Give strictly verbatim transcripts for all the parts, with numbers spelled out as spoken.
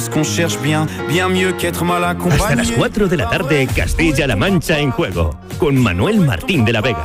Hasta las cuatro de la tarde, Castilla-La Mancha en juego, con Manuel Martín de la Vega.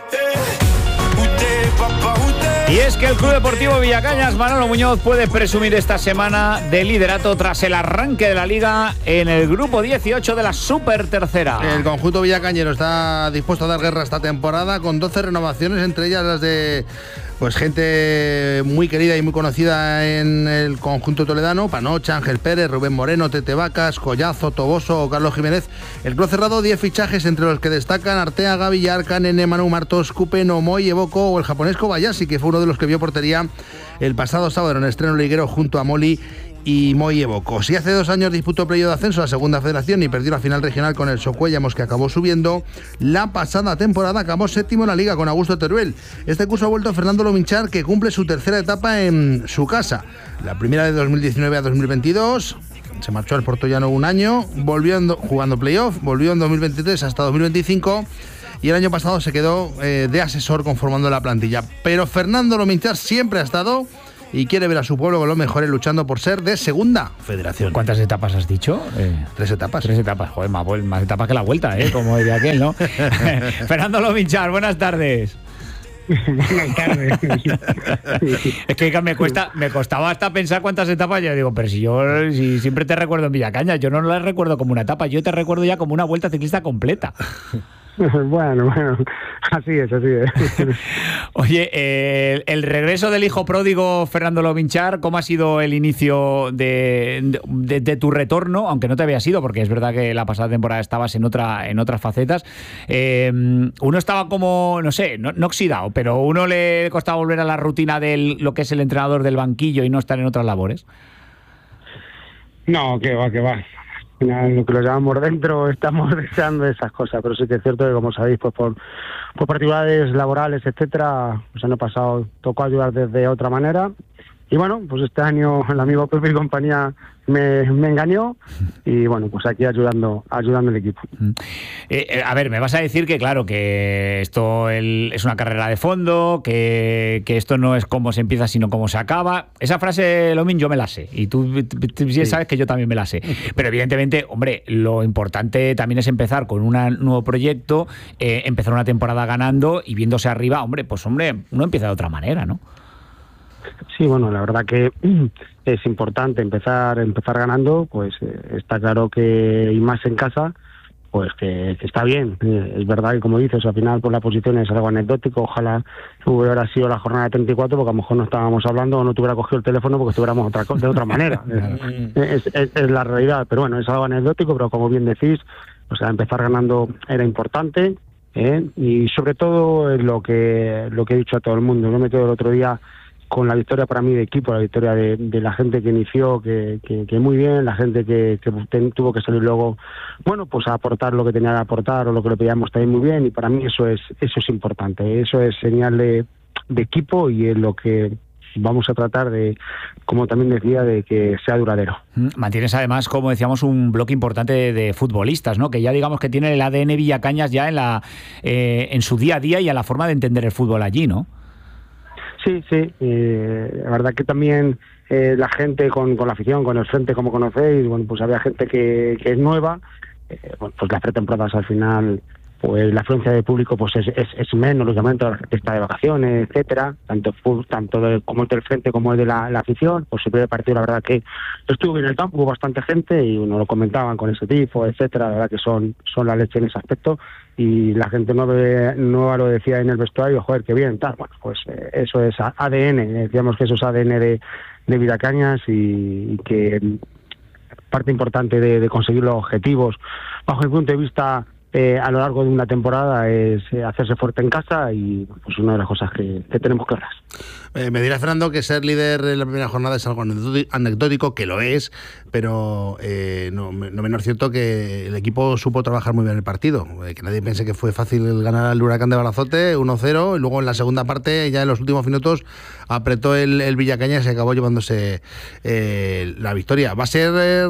Y es que el Club Deportivo Villacañas, Manolo Muñoz, puede presumir esta semana de liderato tras el arranque de la Liga en el grupo dieciocho de la Super Tercera. El conjunto villacañero está dispuesto a dar guerra esta temporada con doce renovaciones, entre ellas las de pues gente muy querida y muy conocida en el conjunto toledano: Panocha, Ángel Pérez, Rubén Moreno, Tete Vacas, Collazo, Toboso o Carlos Jiménez. El club ha cerrado diez fichajes, entre los que destacan Arteaga, Villarca, Nene, Manu Martos, Cupe, Nomoy, Evoco o el japonés Kobayashi, que fue uno de los que vio portería el pasado sábado en el estreno liguero junto a Moli y Moy Evoco. Si hace dos años disputó playoff de ascenso a Segunda Federación y perdió la final regional con el Socuellamos, que acabó subiendo, la pasada temporada acabó séptimo en la Liga con Augusto Teruel. Este curso ha vuelto Fernando Lominchar, que cumple su tercera etapa en su casa. La primera de dos mil diecinueve a dos mil veintidós, se marchó al Portollano un año, volvió en, jugando playoff, volvió en dos mil veintitrés hasta dos mil veinticinco y el año pasado se quedó eh, de asesor conformando la plantilla. Pero Fernando Lominchar siempre ha estado y quiere ver a su pueblo con los mejores luchando por ser de Segunda Federación. ¿Cuántas etapas has dicho? Eh, Tres etapas. Tres etapas, joder, más, más etapas que la vuelta, ¿eh? Como diría aquel, ¿no? Fernando Lominchar, buenas tardes. Buenas tardes. Es que me cuesta, me costaba hasta pensar cuántas etapas. Yo digo, pero si yo si siempre te recuerdo en Villacañas, yo no la recuerdo como una etapa, yo te recuerdo ya como una vuelta ciclista completa. Bueno, bueno, así es, así es. Oye, eh, el regreso del hijo pródigo Fernando Lominchar, ¿cómo ha sido el inicio de, de, de tu retorno? Aunque no te había sido, porque es verdad que la pasada temporada estabas en otra en otras facetas. Eh, uno estaba como, no sé, no, no oxidado, pero uno le costaba volver a la rutina de lo que es el entrenador del banquillo y no estar en otras labores. No, que va, que va. Lo que lo llamamos dentro, estamos deseando esas cosas, pero sí que es cierto que, como sabéis, pues por, por particularidades laborales, etcétera, pues el año pasado tocó ayudar desde otra manera. Y bueno, pues este año el amigo Pepe y compañía me, me engañó y bueno, pues aquí ayudando ayudando al equipo. Eh, eh, a ver, me vas a decir que claro, que esto el, es una carrera de fondo, que, que esto no es cómo se empieza sino cómo se acaba. Esa frase, Lomin, yo me la sé y tú, tú, tú sí sabes que yo también me la sé. Pero evidentemente, hombre, lo importante también es empezar con un nuevo proyecto, eh, empezar una temporada ganando y viéndose arriba, hombre, pues hombre, uno empieza de otra manera, ¿no? Sí, bueno, la verdad que es importante empezar empezar ganando, pues eh, está claro que, y más en casa, pues que, que está bien. Eh, es verdad que, como dices, al final por la posición es algo anecdótico, ojalá hubiera sido la jornada de treinta y cuatro, porque a lo mejor no estábamos hablando o no te hubiera cogido el teléfono porque estuviéramos otra, de otra manera. es, es, es la realidad, pero bueno, es algo anecdótico, pero como bien decís, o sea, empezar ganando era importante, ¿eh? Y sobre todo lo que, lo que he dicho a todo el mundo. Yo me quedo el otro día con la victoria para mí de equipo, la victoria de, de la gente que inició, que, que, que muy bien, la gente que, que ten, tuvo que salir luego, bueno, pues a aportar lo que tenía que aportar o lo que le pedíamos también muy bien, y para mí eso es eso es importante, eso es señal de, de equipo y es lo que vamos a tratar de, como también decía, de que sea duradero. Mantienes además, como decíamos, un bloque importante de, de futbolistas, ¿no? Que ya digamos que tienen el A D N Villacañas ya en la eh, en su día a día y a la forma de entender el fútbol allí, ¿no? Sí, sí, eh, la verdad que también eh, la gente con, con la afición, con el frente, como conocéis, bueno, pues había gente que, que es nueva, eh, bueno, pues las pretemporadas al final, pues la afluencia de público pues es, es, es menos, lógicamente, la gente está de vacaciones, etcétera, tanto tanto de, como el del frente como el de la, la afición. Pues el primer partido, la verdad que estuvo en el campo, hubo bastante gente y uno lo comentaban con ese tifo, etcétera, la verdad que son, son la leche en ese aspecto. Y la gente nueva, nueva lo decía en el vestuario, joder, qué bien, tal. Bueno, pues eh, eso es A D N, decíamos que eso es A D N de, de Villacañas y, y que parte importante de, de conseguir los objetivos, bajo el punto de vista eh, a lo largo de una temporada, es eh, hacerse fuerte en casa y pues una de las cosas que, que tenemos que hacer. Eh, me dirá Fernando que ser líder en la primera jornada es algo anecdótico, que lo es, pero eh, no, no menos cierto que el equipo supo trabajar muy bien el partido, eh, que nadie piense que fue fácil ganar al Huracán de Balazote uno cero, y luego en la segunda parte, ya en los últimos minutos, apretó el, el Villacañas y acabó llevándose eh, la victoria. Va a ser eh,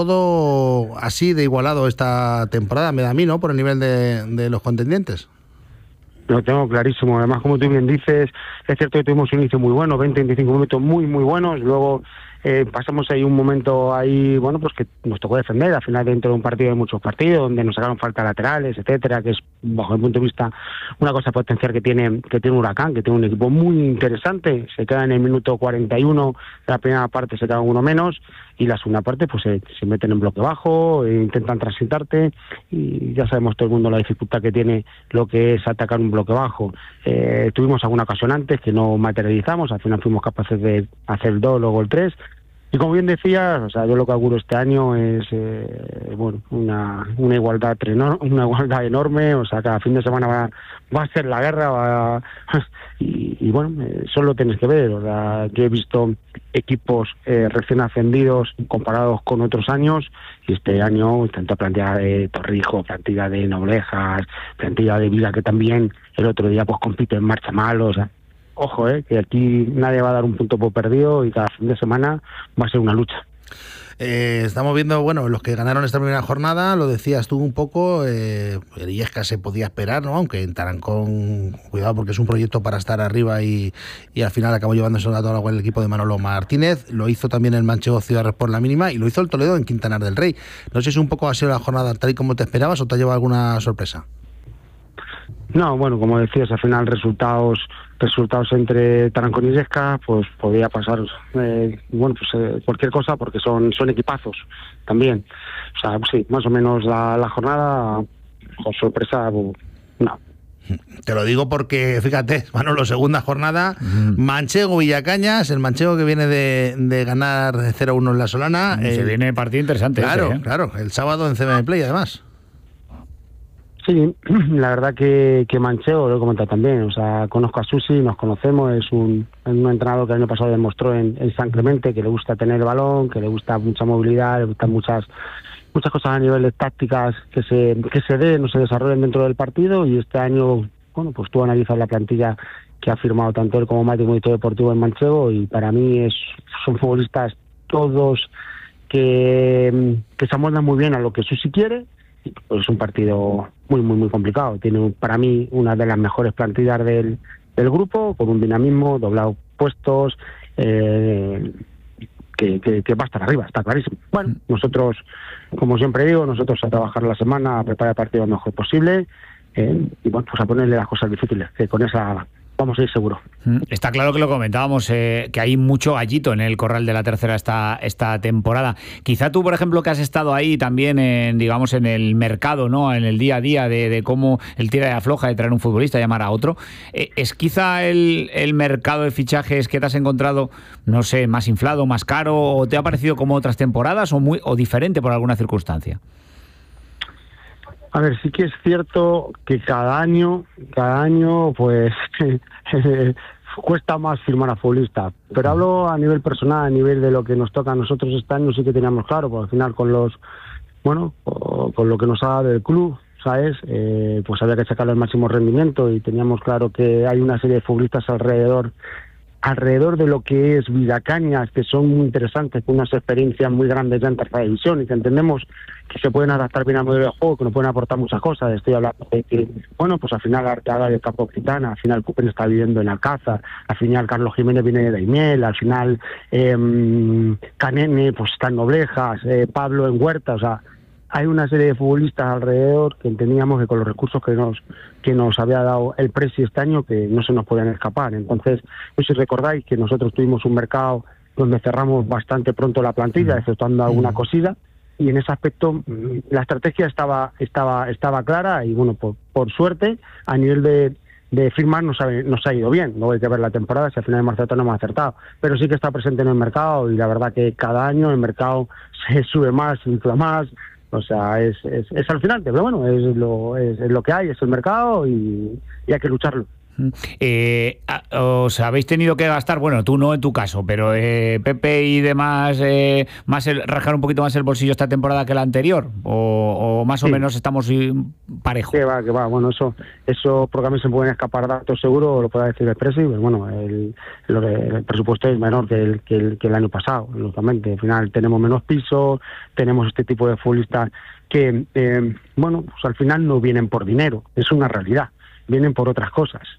todo así de igualado esta temporada, me da a mí, ¿no?, por el nivel de, de los contendientes. Lo tengo clarísimo. Además, como tú bien dices, es cierto que tuvimos un inicio muy bueno, veinte a veinticinco minutos muy, muy buenos. Luego eh, pasamos ahí un momento ahí, bueno, pues que nos tocó defender, al final dentro de un partido de muchos partidos, donde nos sacaron falta laterales, etcétera, que es, bajo mi punto de vista, una cosa potencial que tiene que tiene Huracán, que tiene un equipo muy interesante. Se queda en el minuto cuarenta y uno de la primera parte, se queda uno menos, y la segunda parte pues se, se meten en bloque bajo, e intentan transitarte, y ya sabemos todo el mundo la dificultad que tiene lo que es atacar un bloque bajo. Eh, tuvimos alguna ocasión antes que no materializamos, al final fuimos capaces de hacer el dos, luego el tres. Y como bien decías, o sea, yo lo que auguro este año es eh, bueno, una, una igualdad una igualdad enorme, o sea, cada fin de semana va, va a ser la guerra, va, y, y bueno, eh, solo tienes que ver, o sea, yo he visto equipos eh, recién ascendidos comparados con otros años, y este año tanta plantilla de Torrijos, plantilla de Noblejas, plantilla de Vila, que también el otro día pues compite en marcha mal, o sea, ojo, eh, que aquí nadie va a dar un punto por perdido y cada fin de semana va a ser una lucha. Eh, estamos viendo, bueno, los que ganaron esta primera jornada, lo decías tú un poco, eh, el Illescas se podía esperar, ¿no? Aunque en Tarancón, cuidado porque es un proyecto para estar arriba y, y al final acabó llevándose a todo el equipo de Manolo Martínez. Lo hizo también el Manchego Ciudad por la mínima y lo hizo el Toledo en Quintanar del Rey. No sé si un poco ha sido la jornada tal y como te esperabas o te ha llevado alguna sorpresa. No, bueno, como decías, al final resultados resultados entre Tarancón y Illescas, pues podía pasar, eh, bueno, pues eh, cualquier cosa, porque son son equipazos también. O sea, pues sí, más o menos la, la jornada, con sorpresa, no. Te lo digo porque, fíjate, Manolo, segunda jornada, mm. Manchego Villacañas, el Manchego que viene de, de ganar cero uno en la Solana. Se eh, viene partido interesante. Claro, ese, ¿eh? claro, el sábado en C B M Play, además. Sí, la verdad que, que Manchego, lo he comentado también, o sea, conozco a Susi, nos conocemos, es un, un entrenador que el año pasado demostró en, en San Clemente que le gusta tener el balón, que le gusta mucha movilidad, le gustan muchas muchas cosas a nivel de tácticas que se que se den o se desarrollen dentro del partido, y este año, bueno, pues tú analizas la plantilla que ha firmado tanto él como Mati como director deportivo en Manchego, y para mí es son futbolistas todos que, que se amoldan muy bien a lo que Susi quiere. Pues es un partido muy, muy, muy complicado. Tiene para mí una de las mejores plantillas del, del grupo, con un dinamismo, doblado puestos, eh, que, que, que va a estar arriba, está clarísimo. Bueno, nosotros, como siempre digo, nosotros a trabajar la semana, a preparar el partido lo mejor posible, eh, y bueno, pues a ponerle las cosas difíciles, que con esa vamos a ir seguro. Está claro que lo comentábamos, eh, que hay mucho gallito en el corral de la tercera esta, esta temporada. Quizá tú, por ejemplo, que has estado ahí también, en, digamos, en el mercado, ¿no? En el día a día de, de cómo el tira y afloja de traer un futbolista y llamar a otro. Eh, ¿Es quizá el, el mercado de fichajes que te has encontrado, no sé, más inflado, más caro, o te ha parecido como otras temporadas, o muy o diferente por alguna circunstancia? A ver, sí que es cierto que cada año, cada año, pues cuesta más firmar a futbolistas. Pero hablo a nivel personal, a nivel de lo que nos toca a nosotros este año, sí que teníamos claro, porque al final con los, bueno, con lo que nos ha dado el club, ¿sabes? Eh, pues había que sacarle el máximo rendimiento, y teníamos claro que hay una serie de futbolistas alrededor alrededor de lo que es Villacañas, que son muy interesantes, con unas experiencias muy grandes ya en tercera división, y que entendemos que se pueden adaptar bien al modelo de juego, que nos pueden aportar muchas cosas. Estoy hablando de que, bueno, pues al final Arteaga del Campo Gitana, al final Cupen está viviendo en Alcázar, al final Carlos Jiménez viene de Daimiel, al final eh, Canene pues está en Noblejas, eh, Pablo en Huerta, o sea, hay una serie de futbolistas alrededor que entendíamos que con los recursos que nos que nos había dado el Presi este año, que no se nos podían escapar. Entonces, no sé si recordáis que nosotros tuvimos un mercado donde cerramos bastante pronto la plantilla, exceptuando alguna cosida, y en ese aspecto la estrategia estaba estaba estaba clara, y bueno, por, por suerte, a nivel de, de firmar nos ha, nos ha ido bien. Luego hay que ver la temporada, si al final hemos acertado no hemos acertado, pero sí que está presente en el mercado, y la verdad que cada año el mercado se sube más, se infla más. O sea, es, es, es alucinante, pero bueno, es lo, es, es lo que hay, es el mercado, y, y hay que lucharlo. Eh, ¿Os habéis tenido que gastar, bueno, tú no en tu caso, pero eh, Pepe y demás, eh, más el, rajar un poquito más el bolsillo esta temporada que la anterior? ¿O, o más o sí. menos estamos parejos? Que va, que va, bueno, eso, eso porque a mí se pueden escapar datos seguro, lo pueda decir el Presi, pero bueno, el, el, el presupuesto es menor que el, que, el, que el año pasado, lógicamente. Al final tenemos menos pisos, tenemos este tipo de futbolistas que, eh, bueno, pues al final no vienen por dinero, es una realidad, vienen por otras cosas.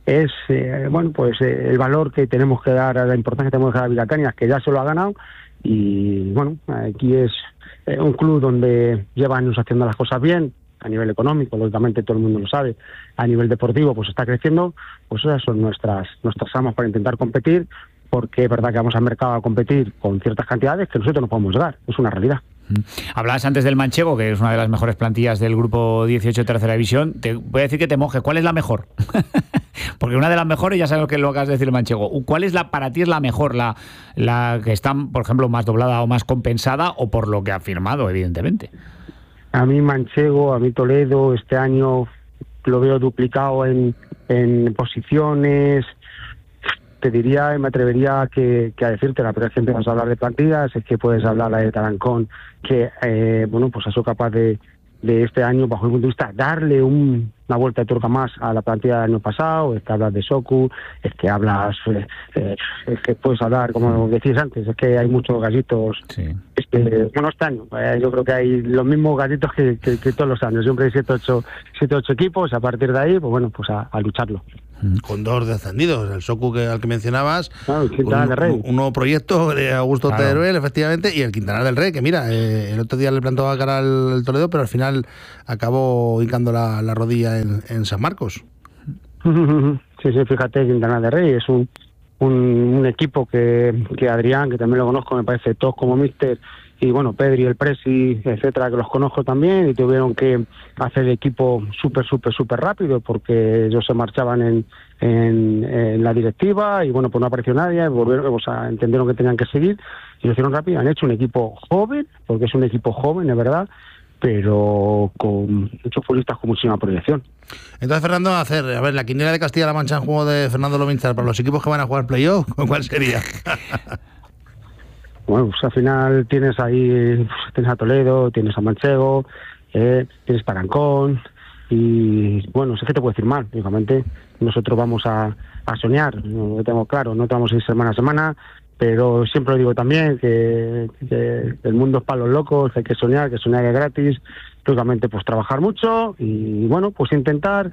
es eh, bueno pues eh, el valor que tenemos que dar, la importancia que tenemos que dar a Villacañas, que ya se lo ha ganado. Y bueno, aquí es eh, un club donde lleva años haciendo las cosas bien, a nivel económico, lógicamente todo el mundo lo sabe, a nivel deportivo pues está creciendo. Pues esas son nuestras nuestras armas para intentar competir, porque es verdad que vamos al mercado a competir con ciertas cantidades que nosotros no podemos llegar, es una realidad. Hablabas antes del Manchego, que es una de las mejores plantillas del grupo dieciocho de Tercera División. Te voy a decir que te moje, ¿cuál es la mejor? Porque una de las mejores, ya sabes lo que lo acabas de decir el Manchego. ¿Cuál es la para ti es la mejor? La, la que está, por ejemplo, más doblada o más compensada, o por lo que ha firmado, evidentemente. A mí Manchego, a mí Toledo, este año lo veo duplicado en, en posiciones. Te diría y me atrevería que, que a decírtela, pero es que empiezas a hablar de plantillas, es que puedes hablar de Tarancón, que eh, bueno pues ha sido capaz de, de este año, bajo mi punto de vista, darle un, una vuelta de tuerca más a la plantilla del año pasado. Es que hablas de Soku, es que hablas, eh, eh, es que puedes hablar, como decías antes, es que hay muchos gallitos. Sí. Es que, bueno, este año, eh, yo creo que hay los mismos gallitos que, que, que todos los años, siempre hay siete ocho siete, ocho equipos, a partir de ahí, pues bueno, pues a, a lucharlo. Con dos descendidos, el Soku que, al que mencionabas, claro, el Quintanar del Rey. Un, un nuevo proyecto de Augusto claro. Teruel, efectivamente, y el Quintanar del Rey, que mira, eh, el otro día le plantó a cara al Toledo, pero al final acabó hincando la, la rodilla en, en San Marcos. Sí, sí, fíjate, Quintanar del Rey es un, un, un equipo que, que Adrián, que también lo conozco, me parece, todos como míster, y bueno, Pedri, el Presi, etcétera, que los conozco también, y tuvieron que hacer el equipo súper, súper, súper rápido, porque ellos se marchaban en, en, en la directiva, y bueno, pues no apareció nadie, volvieron, o sea, entendieron que tenían que seguir, y lo hicieron rápido. Han hecho un equipo joven, porque es un equipo joven, es verdad, pero con muchos futbolistas con muchísima proyección. Entonces, Fernando, a hacer, a ver, la quiniela de Castilla-La Mancha en juego de Fernando Lominchar para los equipos que van a jugar playoff, ¿cuál sería? Bueno, pues al final tienes ahí, pues, tienes a Toledo, tienes a Manchego, eh, tienes Tarancón, y bueno, sé que te puedo decir mal, lógicamente nosotros vamos a, a soñar, no lo tengo claro, no te vamos a ir semana a semana, pero siempre lo digo también, que, que el mundo es para los locos, hay que soñar, que soñar es gratis, lógicamente pues trabajar mucho y bueno, pues intentar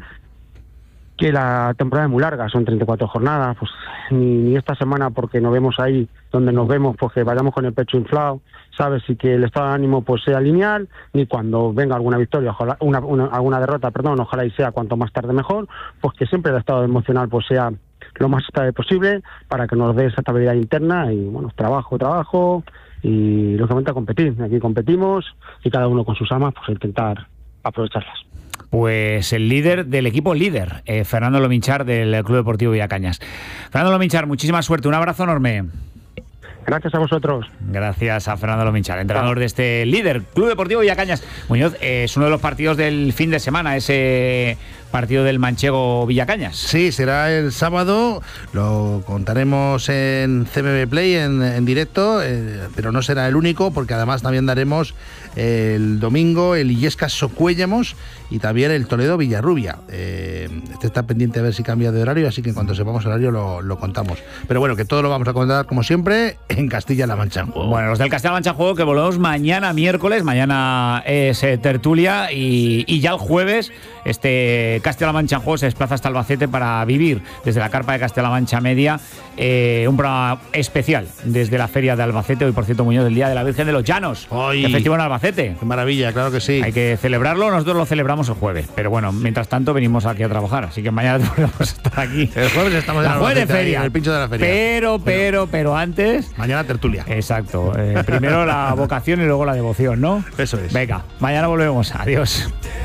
que la temporada es muy larga, son treinta y cuatro jornadas, pues ni, ni esta semana, porque nos vemos ahí donde nos vemos, pues que vayamos con el pecho inflado, ¿sabes? Y que el estado de ánimo pues sea lineal, ni cuando venga alguna victoria, ojalá, una, una, alguna derrota, perdón, ojalá y sea cuanto más tarde mejor, pues que siempre el estado emocional pues sea lo más estable posible para que nos dé esa estabilidad interna y bueno, trabajo, trabajo y lógicamente a competir. Aquí competimos y cada uno con sus armas pues a intentar aprovecharlas. Pues el líder del equipo líder, eh, Fernando Lominchar, del Club Deportivo Villacañas. Fernando Lominchar, muchísima suerte, un abrazo enorme. Gracias a vosotros. Gracias a Fernando Lominchar, entrenador de este líder, Club Deportivo Villacañas. Muñoz, eh, es uno de los partidos del fin de semana, ese partido del Manchego Villacañas. Sí, será el sábado, lo contaremos en C M B Play en, en directo, eh, pero no será el único, porque además también daremos el domingo el Illescas Socuéllamos y también el Toledo Villarrubia. Eh, este está pendiente a ver si cambia de horario, así que en cuanto sepamos el horario lo, lo contamos. Pero bueno, que todo lo vamos a contar como siempre en Castilla-La Mancha en Juego. Bueno, los del Castilla-La Mancha en Juego que volvemos mañana miércoles, mañana es eh, tertulia y, y ya el jueves este Castilla-La Mancha en Juego se desplaza hasta Albacete para vivir desde la carpa de Castilla-La Mancha Media eh, un programa especial desde la feria de Albacete. Hoy, por cierto, Muñoz, del Día de la Virgen de los Llanos, ¡Ay! El festival en Albacete. ¡Qué maravilla! Claro que sí. Hay que celebrarlo, nosotros lo celebramos el jueves, pero bueno, mientras tanto venimos aquí a trabajar, así que mañana podemos estar aquí. El jueves estamos en la jueves de feria, ahí, en el pincho de la feria. Pero, pero, pero antes... Mañana tertulia. Exacto. Eh, primero la vocación y luego la devoción, ¿no? Eso es. Venga, mañana volvemos. Adiós.